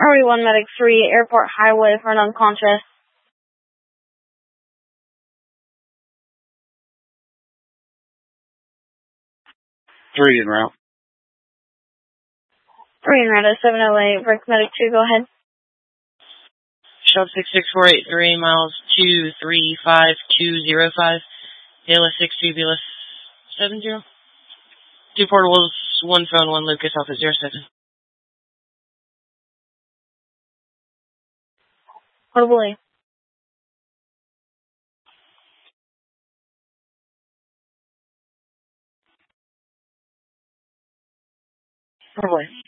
RV1 Medic 3, Airport Highway for an unconscious. 3 en route. 3 en route at 708, Brick Medic 2, go ahead. Shop 66483, miles 235205, ALS 62, BLS 70. 2 portables, 1 phone, 1 Lucas, Alpha 07. Portable A. Portable A.